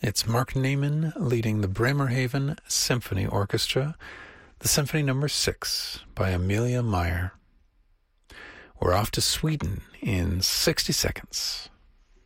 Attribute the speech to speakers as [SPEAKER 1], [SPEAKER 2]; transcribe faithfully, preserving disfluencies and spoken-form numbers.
[SPEAKER 1] It's Mark Naiman leading the Bremerhaven Symphony Orchestra, the Symphony Number six by Amelia Meyer. We're off to Sweden in sixty seconds.